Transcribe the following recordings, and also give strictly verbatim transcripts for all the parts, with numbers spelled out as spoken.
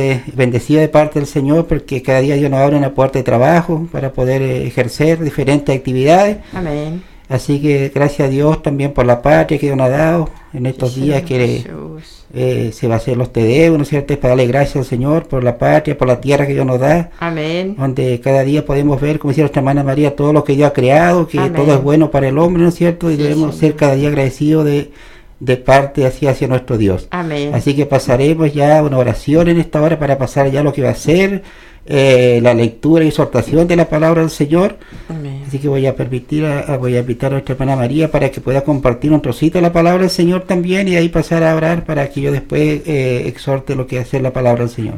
bendecido de parte del Señor, porque cada día Dios nos abre una puerta de trabajo para poder eh, ejercer diferentes actividades. Amén. Así que gracias a Dios también por la patria que Dios nos ha dado en estos Sí, días que eh, se va a hacer los tedeos, ¿no es cierto? Es para darle gracias al Señor por la patria, por la tierra que Dios nos da. Amén. Donde cada día podemos ver, como decía nuestra hermana María, todo lo que Dios ha creado, que Amén. todo es bueno para el hombre, ¿no es cierto? Y Sí, debemos Señor. ser cada día agradecidos de, de parte así hacia nuestro Dios. Amén. Así que pasaremos ya una oración en esta hora para pasar ya lo que va a ser eh, la lectura y exhortación de la palabra del Señor. Amén. Así que voy a permitir, a, a- voy a invitar a nuestra hermana María para que pueda compartir un trocito de la palabra del Señor también y ahí pasar a orar para que yo después eh, exhorte lo que va a ser la palabra del Señor.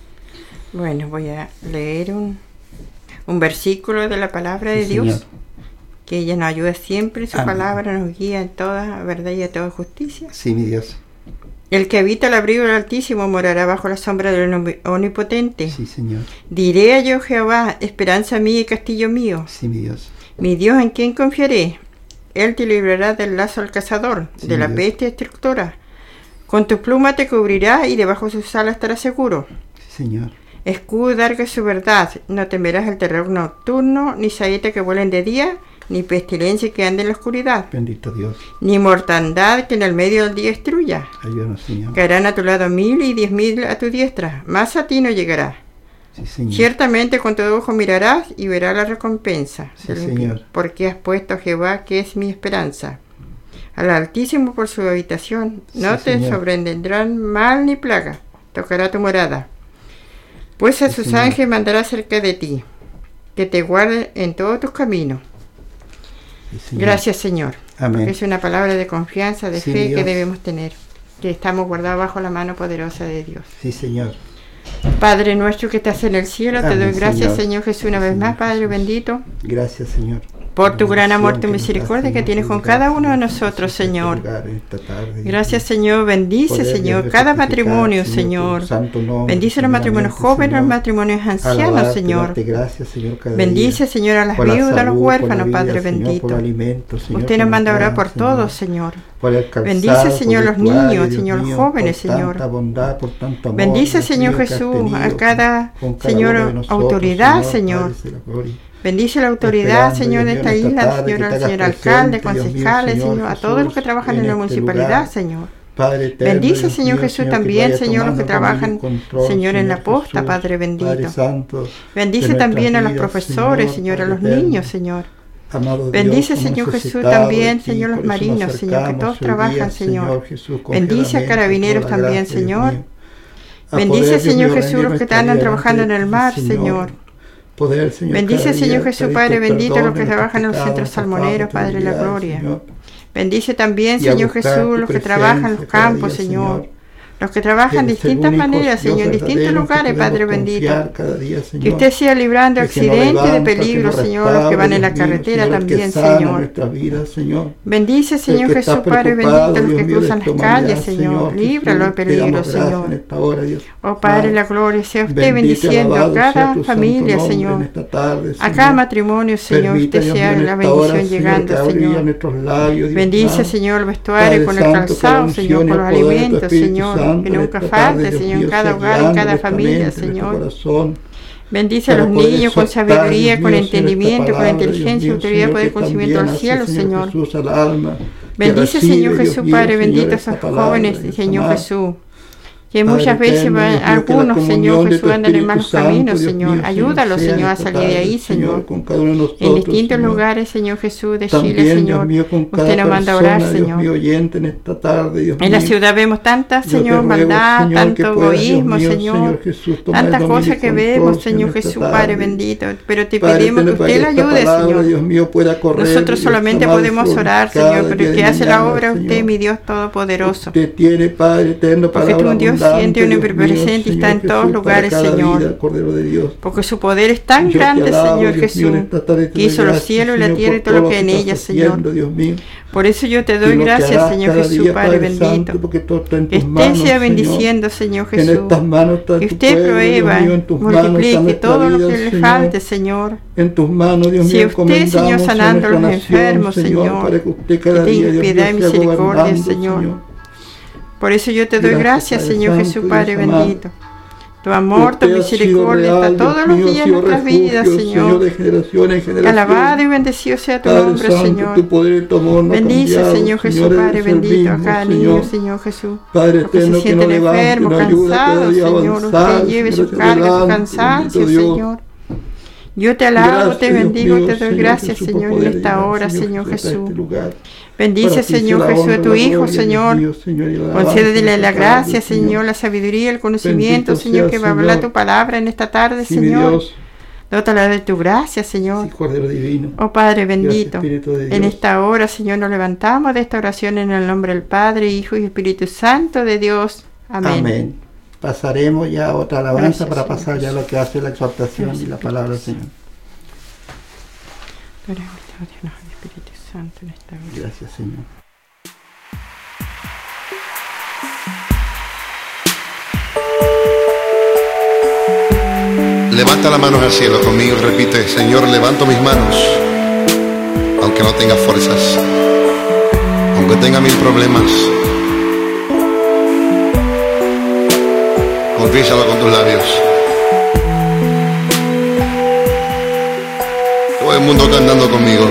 Bueno, voy a leer un, un versículo de la palabra de Sí, Dios, Señor. que ella nos ayuda siempre, su Amén. palabra nos guía en toda verdad y a toda justicia. Sí, mi Dios. El que habita el abrigo del Altísimo morará bajo la sombra del Omni- Omnipotente. Sí, Señor. Diré a yo Jehová, esperanza mía y castillo mío, Sí, mi Dios. mi Dios en quien confiaré. Él te librará del lazo al cazador, Sí, de la Dios. peste destructora. Con tu pluma te cubrirá y debajo de sus alas estarás seguro. Sí, Señor. Escudo darga su verdad, no temerás el terror nocturno, ni saeta que vuelen de día, ni pestilencia que ande en la oscuridad, Bendito Dios. ni mortandad que en el medio del día destruya. Ayúdanos, Señor. Caerán a tu lado mil y diez mil a tu diestra, mas a ti no llegará. Sí, Señor. Ciertamente con todo ojo mirarás y verás la recompensa, Sí, del Señor. impío, porque has puesto a Jehová, que es mi esperanza, al Altísimo por su habitación. No Sí, te Señor. sobrevendrán mal ni plaga, tocará tu morada. Pues a Sí, sus Señor. ángeles mandará cerca de ti, que te guarden en todos tus caminos. Sí, Señor. Gracias, Señor. Amén. Es una palabra de confianza, de Sí, fe Dios. que debemos tener, que estamos guardados bajo la mano poderosa de Dios. Sí, Señor. Padre nuestro que estás en el cielo, te Amén, doy gracias, Señor. Señor Jesús, una Sí, vez Señor más, Padre Jesús. bendito, Gracias, Señor. por tu gran amor, tu bendición que nos misericordia das, que tienes con Señor, cada uno de Señor, nosotros, Jesús, en este Señor. lugar, en esta tarde, Dios Gracias, mío. Señor. Bendice, Poder, Señor, Dios, cada rectificar, matrimonio, Señor, Señor. tu santo nombre, Bendice los matrimonios primeramente, jóvenes, los Señor. matrimonios ancianos, Alabarte, Señor. darte gracias, Señor, cada Bendice, día. Señor, a las Por la viudas, a los salud, por la huérfanos, vida, Padre Señor, bendito. por alimentos, Señor, Usted que nos manda a orar dan, por todos, Señor. Por el calzado, Bendice, Señor, por los vestuario, niños, Dios Señor, los mío, jóvenes, por Señor. tanta bondad, por tanto amor, Bendice, Dios Señor mío, que has Jesús, tenido a cada, con cada Señor, uno de nosotros, autoridad, Señor. Padre de la gloria. Bendice la autoridad, Esperando, Señor, de Dios esta mío, en isla, esta tarde, Señor, que al te hagas señor alcalde, presente, Dios mío, concejales, Señor Señor, a Jesús, todos los que trabajan en, en la este municipalidad, lugar. Señor. Padre eterno, Bendice, Dios Señor mío, Jesús, que también, vaya Señor, los que tomando trabajan, dominio y control, Señor, en la Señor posta, Jesús, Padre bendito. Padre Santo, Bendice de también a los nuestras vidas, profesores, Señor, a Padre los eterno. niños, Señor. Amado Bendice, Dios, Señor somos Jesús, necesitados también, de ti, Señor, los por eso nos marinos, Señor, que acercamos todos hoy día, trabajan, Señor. Jesús, Bendice a confiadamente, carabineros por la también, gracia, Dios Señor. mío, a Bendice, poder, Señor Dios mío, Jesús, rendir los que nuestra andan vida trabajando en delante el de ti, mar, Señor. Poder, Señor, Bendice, cada Señor día Jesús, pedir Padre tu bendito, perdón los que de nuestros trabajan en los pecados, centros nuestras salmoneros, faltas, Padre de la debilidades, gloria. Señor. Bendice también, Y a Señor buscar Jesús, tu los que trabajan en los presencia cada campos, día, Señor. Señor. Los que trabajan de Eres el distintas único maneras, Dios Señor, en distintos verdadero que lugares, podemos Padre bendito. confiar cada día, Señor. Que usted siga librando El que nos accidentes, de levanta, peligro, que nos Señor, los que van en la restaura, Dios mío, carretera Señor, el también, que sana Señor. nuestra vida, Señor. Bendice, Señor El que está Jesús, Padre preocupado, bendito, los Dios que mío, de cruzan las esta humanidad, calles, Señor. Jesús, Líbralo de te peligro, damos gracias Señor. en esta hora, Dios. Oh Padre, Ah, la gloria sea usted bendito y bendiciendo a alabado sea cada tu santo familia, nombre Señor. en esta tarde, A Señor. cada matrimonio, Señor, Permita, usted Dios sea mío, en la esta hora, bendición Señor, llegando, que abra Señor. nuestros labios, Dios Bendice, amado. Señor, el vestuario Padre con el Santo, que la calzado, unción Señor, y con el los poder de tu alimentos, Espíritu Señor. Santo Que en nunca esta tarde, falte, Dios Señor, en mío, cada sea hogar, en guiando cada nuestra familia, mente, nuestro Señor. corazón, Bendice a para los poder niños con soltar, sabiduría, Dios con mío, Señor, esta entendimiento, con palabra, inteligencia, Dios mío, autoridad, Señor, poder y que conocimiento también al hace, cielo, Señor. Jesús, al alma, que Bendice, recibe, Señor Dios Jesús, mío, Padre Señor, bendito, a esta esos palabra, jóvenes, Dios Señor amado. Jesús. Que Padre muchas veces eterno, van, Dios mío, que la algunos, comunión Señor de Jesús, tu andan en Espíritu malos Santo, caminos, Dios Señor. mío, Ayúdalos, sea en Señor, a esta salir de tarde, ahí, Señor. con cada uno de En nosotros, distintos Señor. lugares, Señor Jesús, de También, Chile, Dios Señor. mío, con cada Usted nos manda a orar, persona, Dios Señor. mío, oyente en esta tarde, Dios En la mío. ciudad vemos tantas, Yo te Señor, ruego, maldad, Señor, que tanto puedas, Dios egoísmo, mío, Señor. Señor Jesús, tomar Tantas dominio y cosas que control, vemos, Señor, Señor en esta Jesús, tarde. Padre bendito. Pero te Padre, pedimos que ten- para usted que la esta ayude, palabra, Señor. Dios mío, pueda correr, Nosotros Dios solamente amado, podemos orar, cada Señor, pero día el de que hace la mañana, obra es usted, Señor. mi Dios Todopoderoso. Usted tiene, Padre eterno, Porque tú, palabra un Dios abundante, siente, Dios mío, omnipresente y está en Señor todos Jesús, lugares, para cada Señor. vida, Cordero de Dios. Porque su poder es tan Yo te grande, alabo, Señor Dios mío, Jesús, en esta tarde te que doy hizo los gracias, cielos y la Señor, tierra y por todo lo que hay en estás ellas, Señor. haciendo, Dios mío. Por eso yo te Y doy lo que gracias, harás Señor cada Jesús, día, Padre Padre Santo, bendito. porque todo está en Que tus usted manos, sea Señor. bendiciendo, Señor Que en Jesús. estas manos está Que tu usted pueblo, Dios prueba, mío, en tus manos está multiplique nuestra todo lo vida, que le Señor. falte, Señor. En tus manos, Dios Si mío, usted, encomendamos Señor, a sanando a nuestra los nación, enfermos, Señor, Señor, para que usted que cada tenga día, Dios mío, piedad y sea misericordia, gobernando, Señor. Por eso yo te doy Gracias, gracias, Padre Señor Santo, Jesús, Dios Padre amado. bendito. Tu amor, tu misericordia está todos los días en nuestras vidas, Señor. De generación en generación. Alabado y bendecido sea tu Padre nombre, Santo, Señor. Tu poder y tu amor no Bendice, cambiado, Señor Jesús, Señor, Padre eres el bendito, a mismo, cada Señor. niño, Señor Jesús. Padre Los que eterno, se que nos sienten levante, enfermos, nos ayuda cada cansados, día a Señor, avanzar, usted lleve Señor, sus hacia cargas, sus adelante, cansancios, bendito Dios. Señor. Yo te alabo, Gracias, te Dios bendigo, mío, te doy Señor gracias, Jesús, por Señor, en poder esta llegar, hora, Señor Señor Jesús, a Jesús. este lugar. Bendice, Para ti sea Señor la Jesús, a honra, tu la Hijo, gloria, Señor. Dios, Señor, y la Concédele alabanza, la el gracia, pecado, Señor, la sabiduría, el conocimiento, Bendito Señor, sea, que va a Señor. hablar tu palabra en esta tarde, Sí, mi Señor. Dios, Dótala de tu gracia, Señor. sí, Cordero Divino. Oh Padre Gracias, bendito, Espíritu de en Dios. esta hora, Señor, nos levantamos de esta oración en el nombre del Padre, Hijo y Espíritu Santo de Dios. Amén. Amén. Pasaremos ya a otra alabanza Gracias, para Señor pasar ya a lo que hace la exhortación Gracias, y la palabra del Señor. Oremos, Dios, Espíritu Santo en esta hora. Gracias, Señor. Levanta las manos al cielo conmigo y repite: Señor, levanto mis manos, aunque no tenga fuerzas, aunque tenga mil problemas. Confiésalo con tus labios. Todo el mundo cantando conmigo.